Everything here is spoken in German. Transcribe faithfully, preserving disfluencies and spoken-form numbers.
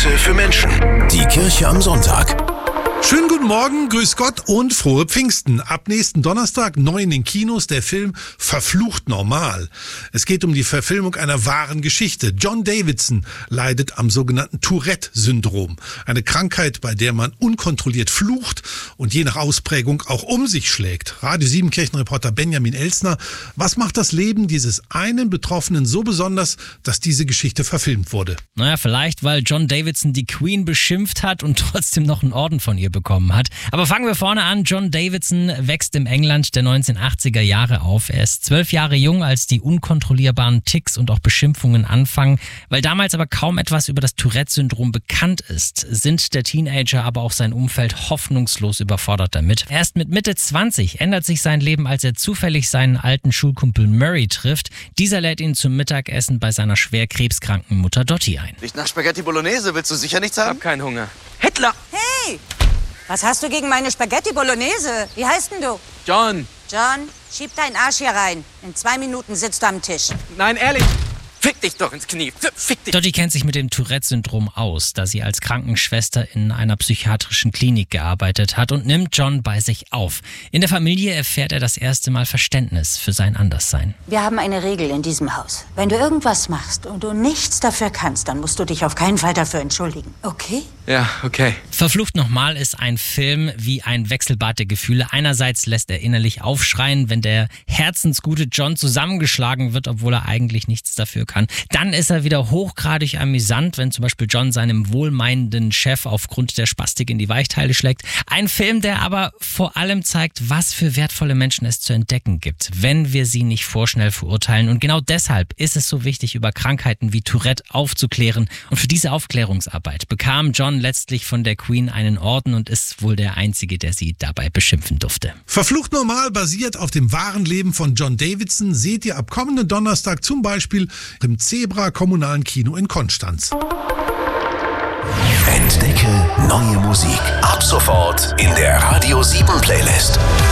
Messe für Menschen. Die Kirche am Sonntag. Schönen guten Morgen, grüß Gott und frohe Pfingsten. Ab nächsten Donnerstag neu in den Kinos der Film Verflucht normal. Es geht um die Verfilmung einer wahren Geschichte. John Davidson leidet am sogenannten Tourette-Syndrom. Eine Krankheit, bei der man unkontrolliert flucht und je nach Ausprägung auch um sich schlägt. Radio sieben Kirchenreporter Benjamin Elsner. Was macht das Leben dieses einen Betroffenen so besonders, dass diese Geschichte verfilmt wurde? Naja, vielleicht, weil John Davidson die Queen beschimpft hat und trotzdem noch einen Orden von ihr bekommen hat. Aber fangen wir vorne an. John Davidson wächst im England der neunzehnhundertachtziger Jahre auf. Er ist zwölf Jahre jung, als die unkontrollierbaren Ticks und auch Beschimpfungen anfangen. Weil damals aber kaum etwas über das Tourette-Syndrom bekannt ist, sind der Teenager, aber auch sein Umfeld hoffnungslos überfordert damit. Erst mit Mitte zwanzig ändert sich sein Leben, als er zufällig seinen alten Schulkumpel Murray trifft. Dieser lädt ihn zum Mittagessen bei seiner schwer krebskranken Mutter Dottie ein. Riecht nach Spaghetti Bolognese. Willst du sicher nichts haben? Ich hab keinen Hunger. Hitler! Hey! Was hast du gegen meine Spaghetti Bolognese? Wie heißt denn du? John! John, schieb deinen Arsch hier rein. In zwei Minuten sitzt du am Tisch. Nein, ehrlich! Fick dich doch ins Knie! Fick dich! Dottie kennt sich mit dem Tourette-Syndrom aus, da sie als Krankenschwester in einer psychiatrischen Klinik gearbeitet hat und nimmt John bei sich auf. In der Familie erfährt er das erste Mal Verständnis für sein Anderssein. Wir haben eine Regel in diesem Haus. Wenn du irgendwas machst und du nichts dafür kannst, dann musst du dich auf keinen Fall dafür entschuldigen. Okay? Ja, okay. Verflucht nochmal ist ein Film wie ein Wechselbad der Gefühle. Einerseits lässt er innerlich aufschreien, wenn der herzensgute John zusammengeschlagen wird, obwohl er eigentlich nichts dafür kann. Dann ist er wieder hochgradig amüsant, wenn zum Beispiel John seinem wohlmeinenden Chef aufgrund der Spastik in die Weichteile schlägt. Ein Film, der aber vor allem zeigt, was für wertvolle Menschen es zu entdecken gibt, wenn wir sie nicht vorschnell verurteilen. Und genau deshalb ist es so wichtig, über Krankheiten wie Tourette aufzuklären. Und für diese Aufklärungsarbeit bekam John letztlich von der Queen einen Orden und ist wohl der Einzige, der sie dabei beschimpfen durfte. Verflucht normal basiert auf dem wahren Leben von John Davidson. Seht ihr ab kommenden Donnerstag zum Beispiel im Zebra Kommunalen Kino in Konstanz. Entdecke neue Musik. Ab sofort in der Radio sieben Playlist.